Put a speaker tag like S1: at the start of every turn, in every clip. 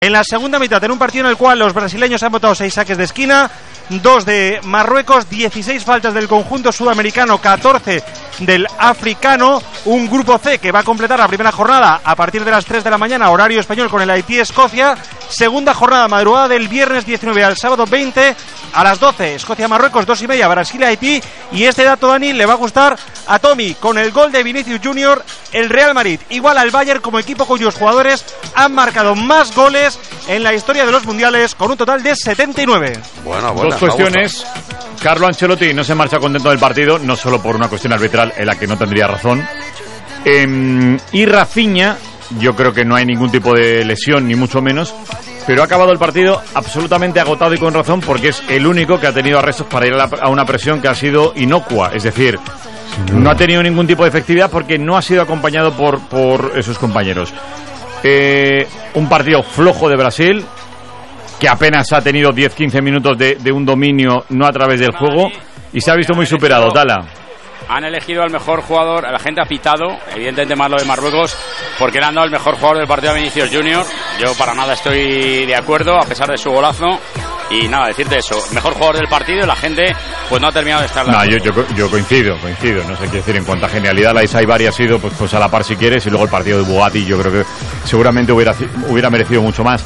S1: En la segunda mitad, en un partido en el cual los brasileños han botado 6 saques de esquina, 2 de Marruecos, 16 faltas del conjunto sudamericano, 14 del africano, un grupo C que va a completar la primera jornada a partir de las 3 de la mañana, horario español, con el Haití-Escocia, segunda jornada madrugada del viernes 19 al sábado 20 a las 12, Escocia-Marruecos, 2:30, Brasil-Haití, y este dato, Dani, le va a gustar a Tommy, con el gol de Vinicius Junior, el Real Madrid igual al Bayern como equipo cuyos jugadores han marcado más goles en la historia de los mundiales, con un total de 79.
S2: Bueno,
S3: dos cuestiones. Carlo Ancelotti no se marcha contento del partido, no solo por una cuestión arbitral en la que no tendría razón. Y Rafinha, yo creo que no hay ningún tipo de lesión, ni mucho menos, pero ha acabado el partido absolutamente agotado y con razón, porque es el único que ha tenido arrestos para ir a una presión que ha sido inocua, es decir, no ha tenido ningún tipo de efectividad porque no ha sido acompañado por sus compañeros. Un partido flojo de Brasil, que apenas ha tenido 10-15 minutos de un dominio, no a través del juego, y se ha visto muy superado. Tala.
S4: Han elegido al mejor jugador, la gente ha pitado, evidentemente más lo de Marruecos, porque le han dado el mejor jugador del partido a Vinicius Junior. Yo para nada estoy de acuerdo, a pesar de su golazo. Y nada, decirte eso, mejor jugador del partido, la gente pues no ha terminado de estar de acuerdo. Yo
S3: coincido, no sé qué decir, en cuanto a genialidad, la Isai Bari ha sido pues a la par si quieres, y luego el partido de Bugatti yo creo que seguramente hubiera merecido mucho más.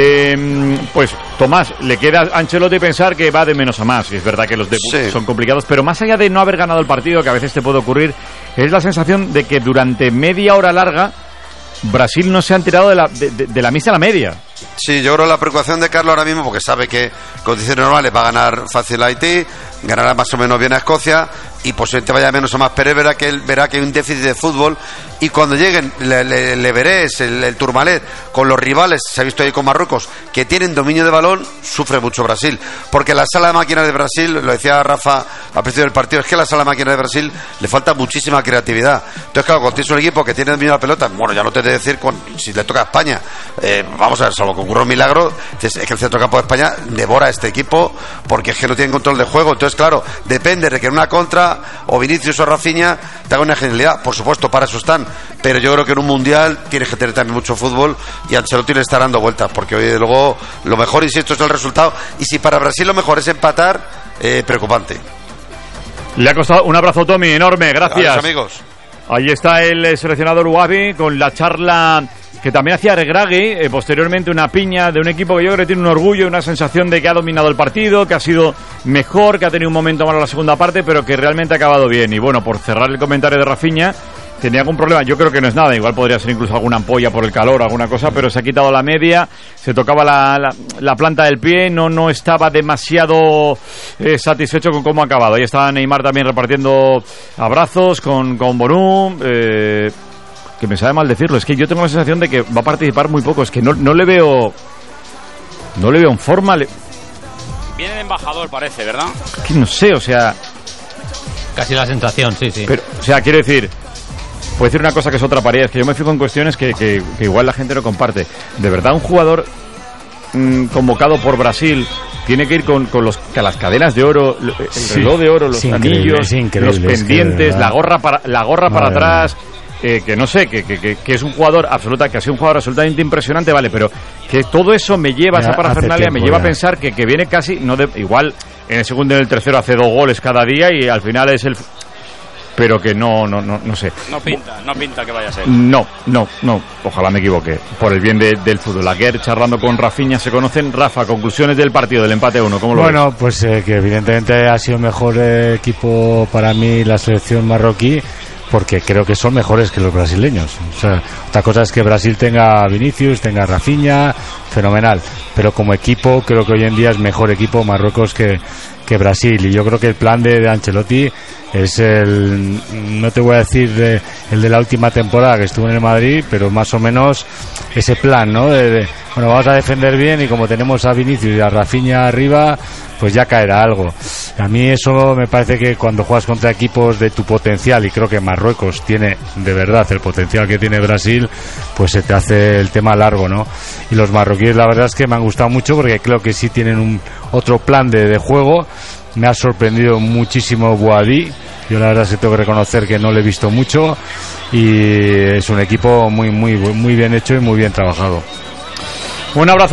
S3: Pues Tomás, le queda a Ancelotti pensar que va de menos a más, y es verdad que los debuts son complicados, pero más allá de no haber ganado el partido, que a veces te puede ocurrir, es la sensación de que durante media hora larga Brasil no se ha enterado de la misa a la media.
S2: Sí, yo creo la preocupación de Carlos ahora mismo, porque sabe que condiciones normales va a ganar fácil a Haití, ganará más o menos bien a Escocia, y posiblemente vaya menos a más, pero verá que hay un déficit de fútbol, y cuando lleguen le veréis el Tourmalet con los rivales, se ha visto ahí con Marruecos, que tienen dominio de balón, sufre mucho Brasil, porque la sala de máquinas de Brasil, lo decía Rafa al principio del partido, es que la sala de máquinas de Brasil le falta muchísima creatividad. Entonces claro, cuando tienes un equipo que tiene dominio de la pelota, bueno, ya no te he de decir si le toca a España, vamos a ver, salvo que ocurra un milagro, es que el centrocampo de España devora a este equipo, porque es que no tienen control de juego. Entonces claro, depende de que en una contra o Vinicius o Rafinha te haga una genialidad, por supuesto, para eso están, pero yo creo que en un mundial tienes que tener también mucho fútbol, y Ancelotti le está dando vueltas, porque hoy luego lo mejor, insisto, es el resultado, y si para Brasil lo mejor es empatar, preocupante.
S3: Le ha costado. Un abrazo, Tommy, enorme, gracias.
S2: Adiós, amigos.
S3: Ahí está el seleccionador Uabi con la charla que también hacía Regragui, posteriormente una piña de un equipo que yo creo que tiene un orgullo, una sensación de que ha dominado el partido, que ha sido mejor, que ha tenido un momento malo en la segunda parte, pero que realmente ha acabado bien. Y bueno, por cerrar el comentario de Rafinha, tenía algún problema, yo creo que no es nada, igual podría ser incluso alguna ampolla por el calor, alguna cosa, pero se ha quitado la media, se tocaba la planta del pie, no estaba demasiado satisfecho con cómo ha acabado. Ahí estaba Neymar también repartiendo abrazos con Bonú, que me sabe mal decirlo, es que yo tengo la sensación de que va a participar muy poco, es que no le veo en forma.
S4: Viene de embajador, parece, ¿verdad?
S3: Es que no sé, o sea,
S5: casi la sensación, sí.
S3: Pero, o sea, quiero decir, puedo decir una cosa que es otra pared, es que yo me fijo en cuestiones que igual la gente no comparte. De verdad, un jugador convocado por Brasil tiene que ir con las cadenas de oro, el reloj de oro, los anillos, los pendientes, la gorra para atrás. Que no sé, que es un jugador que ha sido un jugador absolutamente impresionante, vale, pero que todo eso me lleva, esa parafernalia me lleva a pensar que viene casi, igual en el segundo y en el tercero hace 2 goles cada día y al final es el... Pero que no sé.
S4: No pinta que vaya a ser.
S3: No, ojalá me equivoque, por el bien del fútbol. Ayer, charlando con Rafinha, se conocen. Rafa, conclusiones del partido, del empate 1, ¿cómo lo ves?
S6: Bueno, pues que evidentemente ha sido mejor equipo para mí la selección marroquí, porque creo que son mejores que los brasileños. O sea, otra cosa es que Brasil tenga a Vinicius, tenga a Rafinha, fenomenal, pero como equipo creo que hoy en día es mejor equipo Marruecos que Brasil, y yo creo que el plan de Ancelotti es no te voy a decir el de la última temporada que estuvo en el Madrid, pero más o menos ese plan, ¿no? Bueno, vamos a defender bien, y como tenemos a Vinicius y a Rafinha arriba, pues ya caerá algo. A mí eso me parece que cuando juegas contra equipos de tu potencial, y creo que Marruecos tiene de verdad el potencial que tiene Brasil, pues se te hace el tema largo, ¿no? Y los marroquíes la verdad es que me han gustado mucho, porque creo que sí tienen otro plan de juego. Me ha sorprendido muchísimo Bouhaddi. Yo la verdad es que tengo que reconocer que no lo he visto mucho, y es un equipo muy bien hecho y muy bien trabajado.
S3: Un abrazo.